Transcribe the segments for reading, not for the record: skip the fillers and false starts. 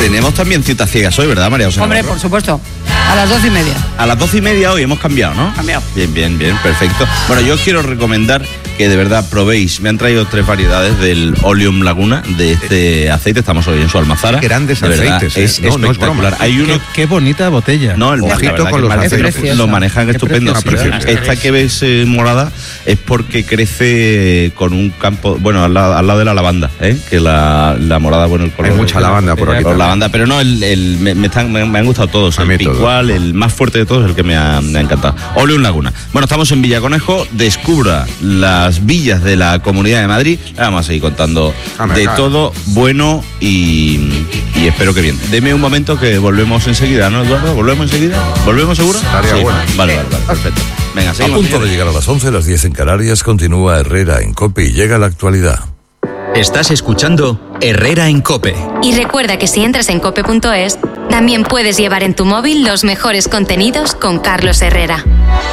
Tenemos también citas ciegas hoy, ¿verdad, María José? Hombre, por supuesto. A las 12:30. A las 12:30 hoy hemos cambiado, ¿no? Cambiado. Bien, perfecto. Bueno, yo os quiero recomendar que de verdad probéis. Me han traído 3 variedades del Oleum Laguna, de este aceite. Estamos hoy en su almazara. Grandes de verdad, aceites. Es espectacular. Hay uno... Qué bonita botella. No, el ojito con los aceites. lo manejan estupendo. Esta que ves morada es porque crece con un campo, bueno, al lado de la lavanda, que la morada, bueno, el color. Hay mucha lavanda por aquí. Lavanda, pero no, me han gustado todos. El picual, el más fuerte de todos, el que me ha encantado. Oleum Laguna. Bueno, estamos en Villaconejo. Descubra las villas de la Comunidad de Madrid. Vamos a seguir contando de todo bueno y espero que bien. Deme un momento que volvemos enseguida, ¿no, Eduardo? ¿Volvemos enseguida? ¿Volvemos seguro? Estaría bueno. Vale, perfecto. Venga, seguimos. A punto de llegar a las 11, las 10 en Canarias, continúa Herrera en COPE y llega la actualidad. Estás escuchando Herrera en COPE. Y recuerda que si entras en cope.es, también puedes llevar en tu móvil los mejores contenidos con Carlos Herrera.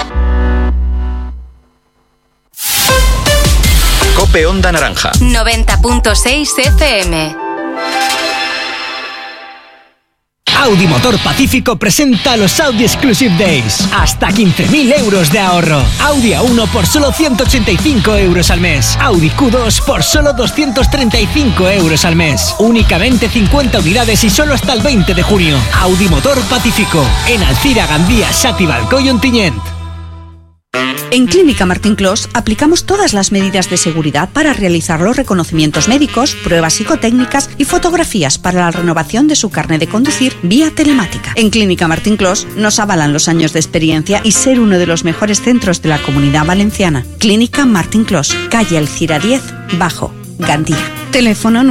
COPE Onda Naranja 90.6 FM. Audi Motor Pacífico presenta los Audi Exclusive Days. Hasta 15.000 euros de ahorro. Audi A1 por solo 185 euros al mes. Audi Q2 por solo 235 euros al mes. Únicamente 50 unidades y solo hasta el 20 de junio. Audi Motor Pacífico. En Alcira, Gandía, Sati, Balcó y Ontinyent. En Clínica Martín Clos aplicamos todas las medidas de seguridad para realizar los reconocimientos médicos, pruebas psicotécnicas y fotografías para la renovación de su carnet de conducir vía telemática. En Clínica Martín Clos nos avalan los años de experiencia y ser uno de los mejores centros de la Comunidad Valenciana. Clínica Martín Clos, calle Alcira 10, Bajo, Gandía. Teléfono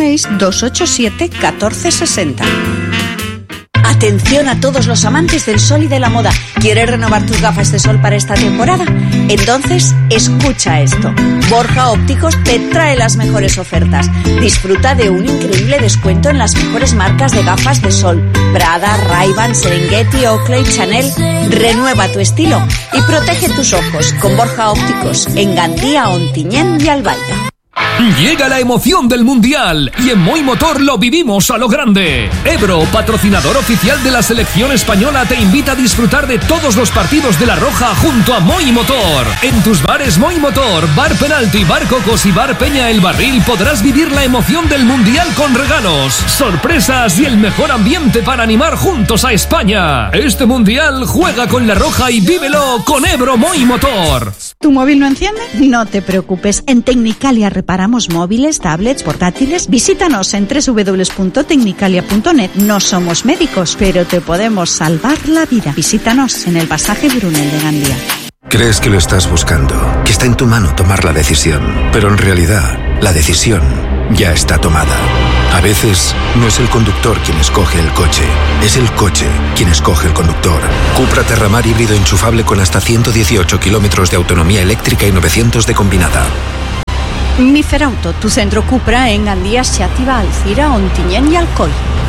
96-287-1460. Atención a todos los amantes del sol y de la moda. ¿Quieres renovar tus gafas de sol para esta temporada? Entonces, escucha esto. Borja Ópticos te trae las mejores ofertas. Disfruta de un increíble descuento en las mejores marcas de gafas de sol. Prada, Ray-Ban, Serengeti, Oakley, Chanel. Renueva tu estilo y protege tus ojos con Borja Ópticos en Gandía, Ontinyent y Albaida. Llega la emoción del Mundial y en Moi Motor lo vivimos a lo grande. Ebro, patrocinador oficial de la selección española, te invita a disfrutar de todos los partidos de La Roja junto a Moi Motor. En tus bares Moi Motor, Bar Penalti, Bar Cocos y Bar Peña El Barril podrás vivir la emoción del Mundial con regalos, sorpresas y el mejor ambiente para animar juntos a España. Este Mundial juega con La Roja y vívelo con Ebro Moi Motor. ¿Tu móvil no enciende? No te preocupes, en Tecnicalia reparamos móviles, tablets, portátiles. Visítanos en www.tecnicalia.net. No somos médicos, pero te podemos salvar la vida. Visítanos en el pasaje Brunel de Gandía. Crees que lo estás buscando, que está en tu mano tomar la decisión, pero en realidad la decisión ya está tomada. A veces no es el conductor quien escoge el coche, es el coche quien escoge el conductor. Cupra Terramar híbrido enchufable con hasta 118 kilómetros de autonomía eléctrica y 900 de combinada. Miferauto, tu centro Cupra en Gandía, Xàtiva, Alcira, Ontinyent y Alcoi.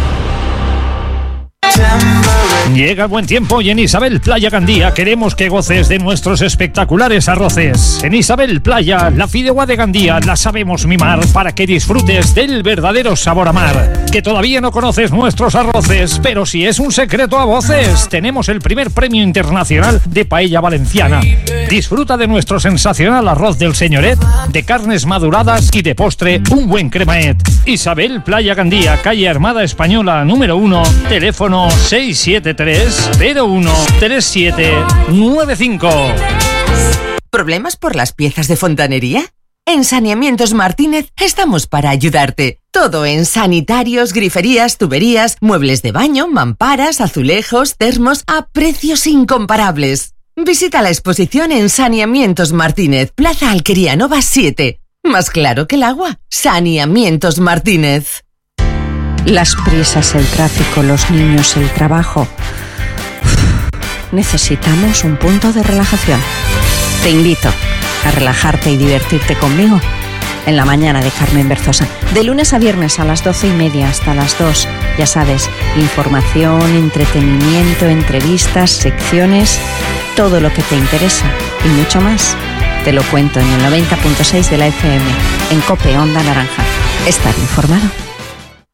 Llega el buen tiempo y en Isabel Playa Gandía queremos que goces de nuestros espectaculares arroces. En Isabel Playa, la fideuá de Gandía la sabemos mimar para que disfrutes del verdadero sabor a mar. Que todavía no conoces nuestros arroces, pero si es un secreto a voces, tenemos el primer premio internacional de paella valenciana. Disfruta de nuestro sensacional arroz del señoret, de carnes maduradas y de postre un buen cremaet. Isabel Playa Gandía, calle Armada Española número 1, teléfono 673-013795. ¿Problemas por las piezas de fontanería? En Saneamientos Martínez estamos para ayudarte. Todo en sanitarios, griferías, tuberías, muebles de baño, mamparas, azulejos, termos a precios incomparables. Visita la exposición en Saneamientos Martínez, Plaza Alquería Nova 7. Más claro que el agua. Saneamientos Martínez. Las prisas, el tráfico, los niños, el trabajo. Necesitamos un punto de relajación. Te invito a relajarte y divertirte conmigo en La Mañana de Carmen Berzosa. De lunes a viernes a las 12:30 hasta las 2. Ya sabes, información, entretenimiento, entrevistas, secciones, todo lo que te interesa y mucho más. Te lo cuento en el 90.6 de la FM, en COPE Onda Naranja. Estar informado.